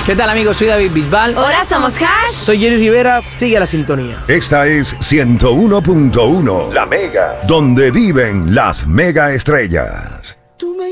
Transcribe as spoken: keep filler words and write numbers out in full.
¿Qué tal, amigos? Soy David Bisbal. Hola, somos Hash. Soy Jerry Rivera. Sigue la sintonía. Esta es ciento uno punto uno, La Mega, donde viven las mega estrellas.